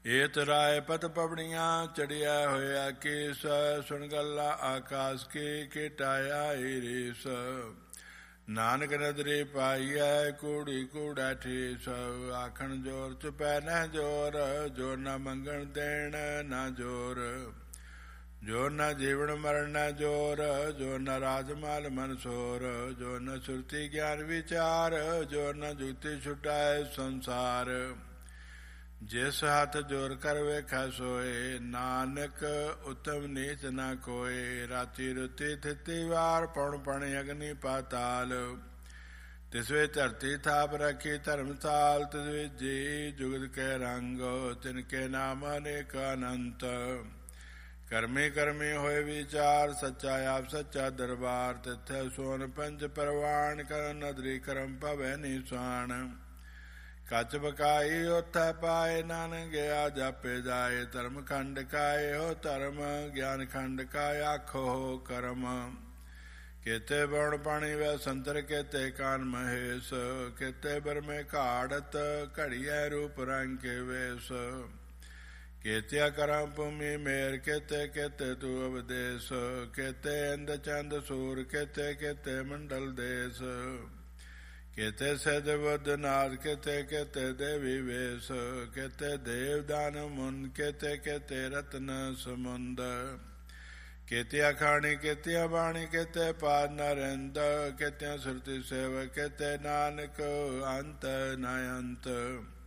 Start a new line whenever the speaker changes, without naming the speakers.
ਏਤ ਰਾਏ ਪਤ ਪਵਣੀਆਂ ਚੜਿਆ ਹੋਇਆ ਕੇਸ। ਸੁਣ ਗੱਲਾ ਆਕਾਸ਼ ਕੇ ਟਾਇਆ ਏਰੇਸ। ਨਾਨਕ ਨਦਰੇ ਪਾਈਐ ਕੂੜੀ ਕੂੜਾ ਠੇਸ। ਆਖਣ ਜੋਰ ਚੁਪੈ ਨਾ ਜੋਰ, ਜੋਰ ਨਾ ਮੰਗਣ ਦੇਣ ਨਾ ਜੋਰ। ਜੋਰ ਨਾ ਜੀਵਨ ਮਰਨ ਨਾ ਜੋਰ, ਜੋਰ ਨਾ ਰਾਜਮਾਲ ਮਨਸੋਰ। ਜੋਰ ਨਾ ਸੁਰਤੀ ਗਿਆਨ ਵਿਚਾਰ, ਜੋਰ ਨਾ ਜੁਗਤੀ ਛੁਟਾਏ ਸੰਸਾਰ। ਜਿਸ ਹੱਥ ਜੋਰ ਕਰ ਵੇਖੈ ਸੋਏ, ਨਾਨਕ ਉਤਮ ਨੀਚ ਨਾ ਕੋਏ। ਰਾਤੀ ਰੁਤੀ ਥਿਤੀ ਵਾਰ, ਪਉਣ ਪਣ ਅਗਨੀ ਪਾਤਾਲ। ਤਿਸ ਵੇ ਧਰਤੀ ਥਾਪ ਰੱਖੀ ਧਰਮਸਾਲ। ਤਿਸ ਵੇ ਜੀ ਜੁਗਤ ਕੇ ਰੰਗ, ਤਿਨ ਕੇ ਨਾਮ ਅਨੇਕ ਅਨੰਤ। ਕਰਮੀ ਕਰਮੀ ਹੋਏ ਵਿਚਾਰ, ਸੱਚਾ ਆਪ ਸੱਚਾ ਦਰਬਾਰ। ਤਿੱਥੈ ਸੋਨ ਪੰਜ ਪਰਵਾਨ, ਕਰਨ ਨਦਰੀ ਕਰਮ ਭਵੈ ਨਿਸ਼ਾਨ। ਕੱਚ ਬਕਾਈ ਉਥੈ ਪਾਏ, ਨਾਨਕ ਗਿਆ ਜਾਪੇ ਜਾਏ। ਧਰਮ ਖੰਡ ਕਾਏ ਹੋ ਧਰਮ, ਗਿਆਨ ਖੰਡ ਕਾਏ ਆਖੋ ਹੋ ਕਰਮ। ਕੇਤੇ ਬਉਣ ਪਾਣੀ ਵੈ ਸੰਤਰ, ਕੇਤੇ ਕਾਨ ਮਹੇਸ਼। ਕੇਤੇ ਬਰਮੇ ਘਾੜਤ, ਘੜੀਐ ਰੂਪ ਰੰਗ ਕੇ ਵੇਸ। ਕੇਤਿਆ ਕਰਮ ਭੂਮੀ ਮੇਰ, ਕੇਤੇ ਕੇਤੇ ਤੂ ਉਪਦੇਸ। ਕੇਤੇ ਇੰਦ ਚੰਦ ਸੂਰ, ਕੇਤੇ ਕੇਤੇ ਮੰਡਲ ਦੇਸ। ਕੇਤੇ ਸਿਧ ਬੁੱਧ ਨਾਥ, ਕੇਤੇ ਕੇਤੇ ਦੇਵੀ ਵੇਸ। ਕੇਤੇ ਦੇਵ ਦਾਨ ਮੁਨ, ਕੇਤੇ ਕੇਤੇ ਰਤਨ ਸਮੁੰਦ। ਕੇਤਿਆ ਖਾਣੀ ਕੇਤਿਆ ਬਾਣੀ, ਕੇਤੇ ਪਾਦ ਨਰਿੰਦ। ਕੇਤਿਆ ਸੁਰਤੀ ਸੇਵ, ਕੇਤੇ ਨਾਨਕ ਅੰਤ ਨ ਅੰਤ।